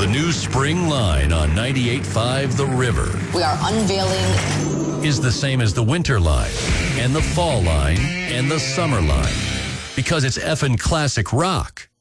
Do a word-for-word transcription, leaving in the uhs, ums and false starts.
The new spring line on ninety-eight point five The River We are unveiling is the same as the winter line and the fall line and the summer line because it's effing classic rock.